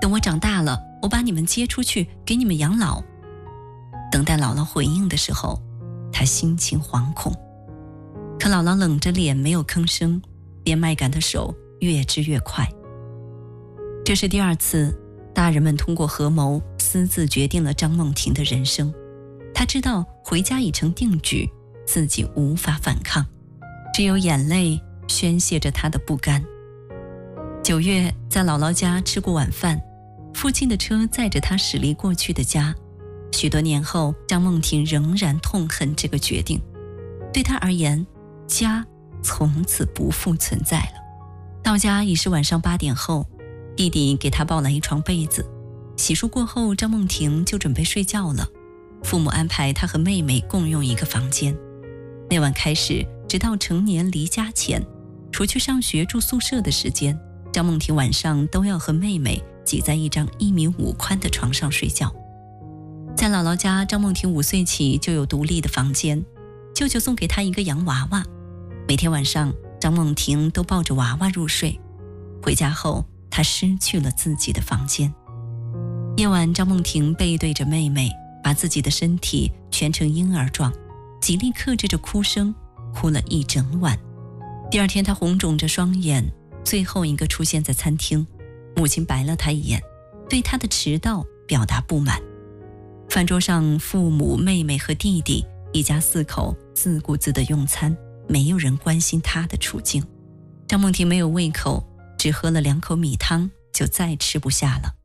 等我长大了，我把你们接出去，给你们养老。等待姥姥回应的时候，他心情惶恐。可姥姥冷着脸没有吭声，变卖感的手越织越快。这是第2次，大人们通过合谋私自决定了张梦婷的人生。他知道回家已成定局，自己无法反抗，只有眼泪宣泄着他的不甘。9月，在姥姥家吃过晚饭，父亲的车载着他驶离过去的家。许多年后，张梦婷仍然痛恨这个决定。对他而言，家从此不复存在了。到家已是晚上8点后，弟弟给他抱来一床被子。洗漱过后，张梦婷就准备睡觉了。父母安排他和妹妹共用一个房间。那晚开始，直到成年离家前，除去上学住宿舍的时间，张梦婷晚上都要和妹妹挤在一张1.5米宽的床上睡觉。在姥姥家，张梦婷5岁起就有独立的房间，舅舅送给她一个洋娃娃。每天晚上，张梦婷都抱着娃娃入睡。回家后，她失去了自己的房间。夜晚，张梦婷背对着妹妹，把自己的身体蜷成婴儿状，极力克制着哭声，哭了一整晚。第2天，她红肿着双眼，最后一个出现在餐厅。母亲白了她一眼，对她的迟到表达不满。饭桌上，父母、妹妹和弟弟一家4口自顾自地用餐，没有人关心她的处境。张梦婷没有胃口，只喝了2口米汤，就再吃不下了。